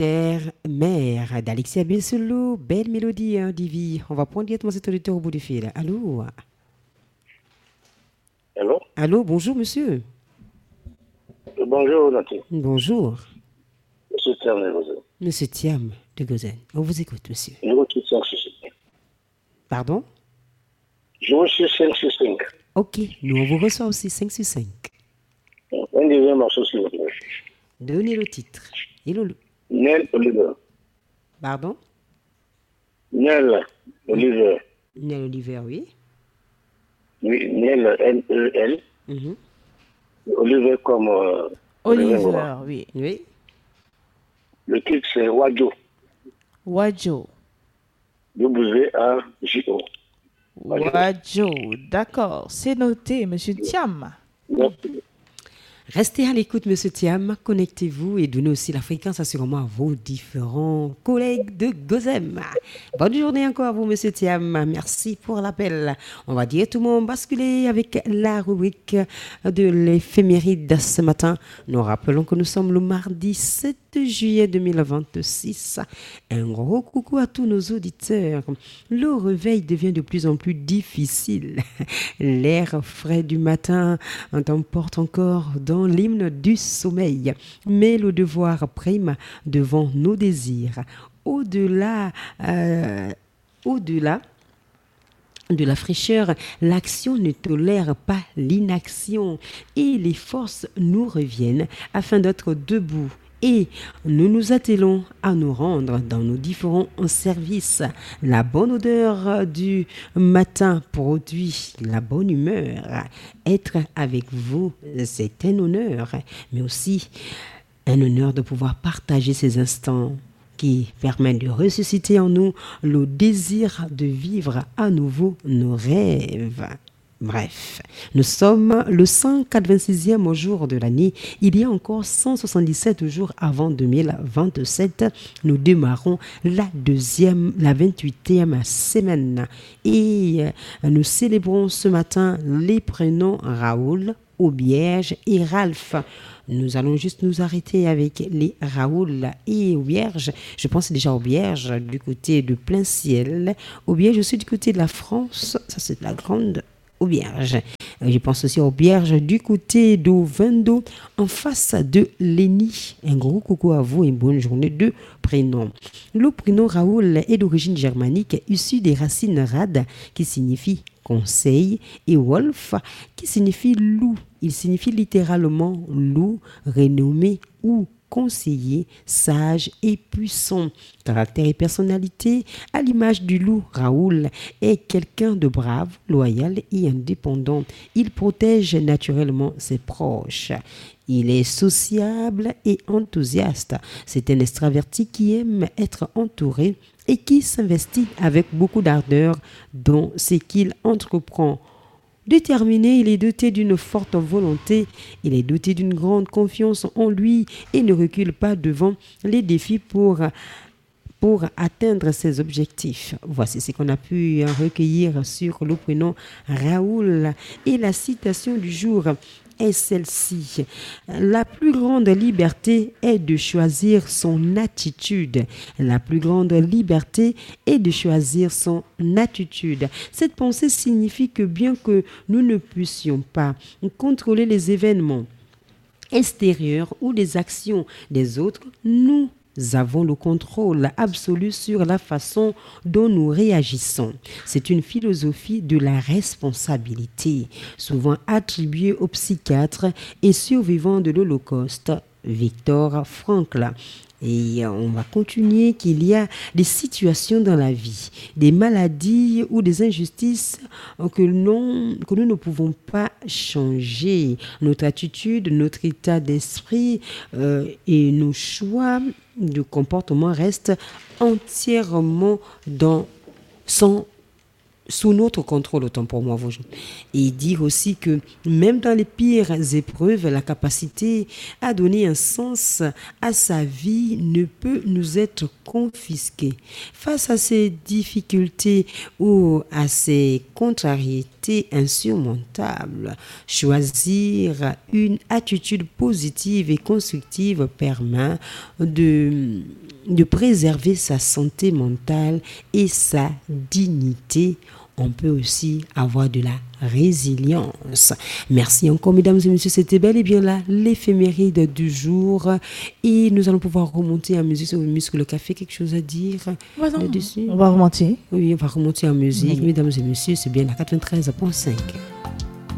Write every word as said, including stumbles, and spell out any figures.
Terre, Mère d'Alexia Bessolo, belle mélodie, hein, Divi. On va prendre directement cet auditeur au bout du fil. Allô? Allô? Allô, bonjour monsieur. Bonjour, Nathalie. Bonjour. Monsieur Thiam de Gozen. Monsieur Thiam de Gozen. On vous écoute, monsieur. Je vous suis cinq sur cinq. Pardon? Je vous suis cinq sur cinq. Ok, nous on vous reçoit aussi cinq sur cinq. Un deuxième morceau, s'il vous plaît. Donnez le titre. Et le... Nel Oliver. Pardon? Nel Oliver. Nel Oliver, oui. Oui, Nel, N E L. Mm-hmm. Oliver comme... Euh, Oliver, oui. Oui. Le titre, c'est Wadjo. Wadjo. W A J O. Wadjo, d'accord. C'est noté, monsieur Thiam. Merci. Restez à l'écoute, monsieur Thiam, connectez-vous et donnez aussi la fréquence assurément à vos différents collègues de Gozem. Bonne journée encore à vous, monsieur Thiam. Merci pour l'appel. On va directement basculer avec la rubrique de l'éphéméride ce matin. Nous rappelons que nous sommes le mardi sept juillet deux mille vingt-six. Un gros coucou à tous nos auditeurs. Le réveil devient de plus en plus difficile. L'air frais du matin t'emporte encore dans l'hymne du sommeil. Mais le devoir prime devant nos désirs. Au-delà, euh, au-delà de la fraîcheur, l'action ne tolère pas l'inaction et les forces nous reviennent afin d'être debout. Et nous nous attelons à nous rendre dans nos différents services. La bonne odeur du matin produit la bonne humeur. Être avec vous, c'est un honneur, mais aussi un honneur de pouvoir partager ces instants qui permettent de ressusciter en nous le désir de vivre à nouveau nos rêves. Bref, nous sommes le cent quatre-vingt-sixième jour de l'année. Il y a encore cent soixante-dix-sept jours avant deux mille vingt-sept. Nous démarrons la deuxième, la vingt-huitième semaine. Et nous célébrons ce matin les prénoms Raoul, Aubierge et Ralph. Nous allons juste nous arrêter avec les Raoul et Aubierge. Je pense déjà Aubierge du côté de plein ciel. Aubierge, je suis du côté de la France. Ça, c'est de la grande Aubierge. Je pense aussi aux Aubierge du côté d'Ovendo, en face de Léni. Un gros coucou à vous et une bonne journée de prénom. Le prénom Raoul est d'origine germanique, issu des racines rad qui signifie conseil et wolf qui signifie loup. Il signifie littéralement loup, renommé ou conseiller, sage et puissant. Caractère et personnalité, à l'image du loup, Raoul est quelqu'un de brave, loyal et indépendant. Il protège naturellement ses proches. Il est sociable et enthousiaste. C'est un extraverti qui aime être entouré et qui s'investit avec beaucoup d'ardeur dans ce qu'il entreprend. Déterminé, il est doté d'une forte volonté, il est doté d'une grande confiance en lui et ne recule pas devant les défis pour, pour atteindre ses objectifs. Voici ce qu'on a pu recueillir sur le prénom Raoul. Et la citation du jour est celle-ci. La plus grande liberté est de choisir son attitude. La plus grande liberté est de choisir son attitude. Cette pensée signifie que bien que nous ne puissions pas contrôler les événements extérieurs ou les actions des autres, nous Nous avons le contrôle absolu sur la façon dont nous réagissons. C'est une philosophie de la responsabilité, souvent attribuée au psychiatre et survivant de l'Holocauste, Viktor Frankl. Et on va continuer qu'il y a des situations dans la vie, des maladies ou des injustices que, non, que nous ne pouvons pas changer. Notre attitude, notre état d'esprit euh, et nos choix de comportement restent entièrement dans son sous notre contrôle, autant pour moi. Et dire aussi que même dans les pires épreuves, la capacité à donner un sens à sa vie ne peut nous être confisquée. Face à ces difficultés ou à ces contrariétés insurmontables, choisir une attitude positive et constructive permet de de préserver sa santé mentale et sa dignité, on peut aussi avoir de la résilience. Merci encore, mesdames et messieurs. C'était bel et bien là l'éphéméride du jour. Et nous allons pouvoir remonter en musique sur le muscle le café. Quelque chose à dire Ouais, non, là-dessus? on va remonter. Oui, on va remonter en musique. Oui. Mesdames et messieurs, c'est bien la quatre-vingt-treize virgule cinq.